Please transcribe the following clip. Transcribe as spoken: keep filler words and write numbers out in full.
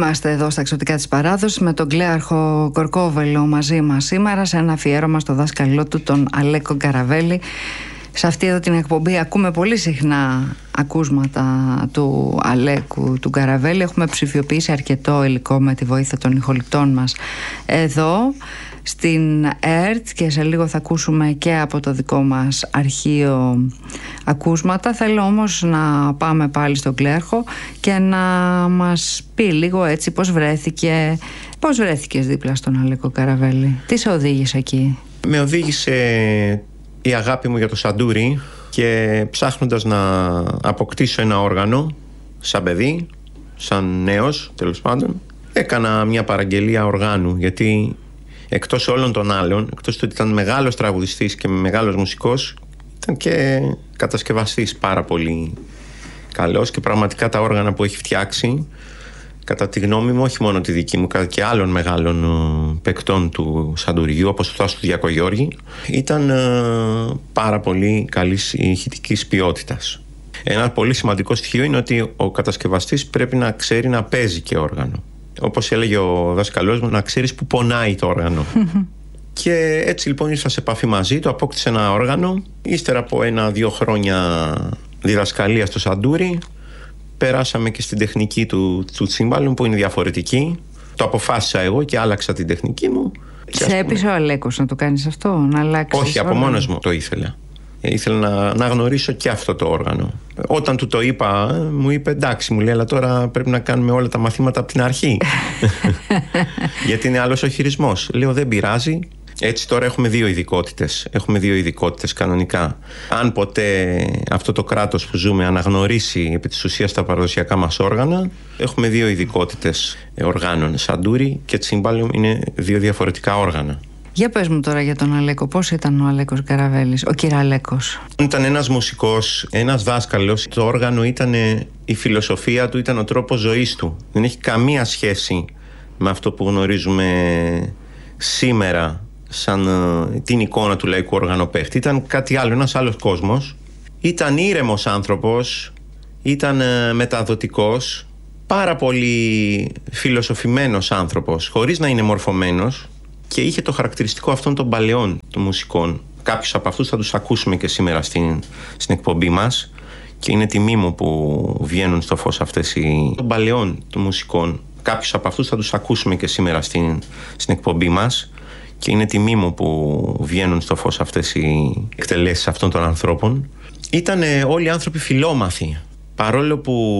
Είμαστε εδώ στα Εξωτικά της Παράδοσης με τον Κλέαρχο Κορκόβελο μαζί μας σήμερα σε ένα αφιέρωμα στο δάσκαλό του, τον Αλέκο Καραβέλη. Σε αυτή εδώ την εκπομπή ακούμε πολύ συχνά ακούσματα του Αλέκου του Καραβέλη. Έχουμε ψηφιοποιήσει αρκετό υλικό με τη βοήθεια των ηχοληπτών μας εδώ στην ΕΡΤ και σε λίγο θα ακούσουμε και από το δικό μας αρχείο ακούσματα. Θέλω όμως να πάμε πάλι στον Κλέαρχο και να μας πει λίγο έτσι πώς βρέθηκε, πώς βρέθηκες δίπλα στον Αλέκο Καραβέλη, τι σε οδήγησε εκεί? Με οδήγησε η αγάπη μου για το σαντούρι και ψάχνοντας να αποκτήσω ένα όργανο σαν παιδί, σαν νέος τέλος πάντων, έκανα μια παραγγελία οργάνου, γιατί εκτός όλων των άλλων, εκτός του ότι ήταν μεγάλος τραγουδιστής και μεγάλος μουσικός, ήταν και κατασκευαστής πάρα πολύ καλός και πραγματικά τα όργανα που έχει φτιάξει, κατά τη γνώμη μου, όχι μόνο τη δική μου, κατά και άλλων μεγάλων uh, παικτών του σαντουριού, όπως το Τάσου του Διακογιώργη, ήταν uh, πάρα πολύ καλής ηχητικής ποιότητας. Ένα πολύ σημαντικό στοιχείο είναι ότι ο κατασκευαστής πρέπει να ξέρει να παίζει και όργανο. Όπως έλεγε ο δάσκαλός μου, να ξέρεις που πονάει το όργανο. Και έτσι λοιπόν ήρθα σε επαφή μαζί του, απόκτησε ένα όργανο. Ύστερα από ένα-δύο χρόνια διδασκαλία στο σαντούρι, περάσαμε και στην τεχνική του, του τσίμπαλου, που είναι διαφορετική. Το αποφάσισα εγώ και άλλαξα την τεχνική μου. Σε έπεισε ο Αλέκος να το κάνεις αυτό, να αλλάξεις? Όχι, από μόνος μου το ήθελα. Ήθελα να, να γνωρίσω και αυτό το όργανο. Όταν του το είπα, μου είπε εντάξει, μου λέει, αλλά τώρα πρέπει να κάνουμε όλα τα μαθήματα από την αρχή. Γιατί είναι άλλος ο χειρισμός. Λέω δεν πειράζει. Έτσι τώρα έχουμε δύο ειδικότητες. Έχουμε δύο ειδικότητες κανονικά. Αν ποτέ αυτό το κράτος που ζούμε αναγνωρίσει επί της ουσίας τα παραδοσιακά μας όργανα, έχουμε δύο ειδικότητες οργάνων. Σαντούρι και τσίμπαλιουμ είναι δύο διαφορετικά όργανα. Για πες μου τώρα για τον Αλέκο, πώς ήταν ο Αλέκος Καραβέλης, ο κυραλέκος? Ήταν ένας μουσικός, ένας δάσκαλος. Το όργανο ήταν η φιλοσοφία του, ήταν ο τρόπος ζωής του. Δεν έχει καμία σχέση με αυτό που γνωρίζουμε σήμερα σαν uh, την εικόνα του λαϊκού οργανοπαίχτη. Ήταν κάτι άλλο, ένας άλλος κόσμος. Ήταν ήρεμος άνθρωπος, ήταν uh, μεταδοτικός, πάρα πολύ φιλοσοφημένος άνθρωπος, χωρίς να είναι μορφωμένος. Και είχε το χαρακτηριστικό αυτών των παλαιών των μουσικών. Κάποιους από αυτούς θα τους ακούσουμε και σήμερα στην, στην εκπομπή μας. Και είναι τιμή μου που βγαίνουν στο φως αυτές οι των παλαιών των μουσικών. Κάποιους από αυτούς θα τους ακούσουμε και σήμερα στην, στην εκπομπή μας. Και είναι τιμή μου που βγαίνουν στο φως αυτές οι εκτελέσεις αυτών των ανθρώπων. Ήταν όλοι οι άνθρωποι φιλόμαθοι. Παρόλο που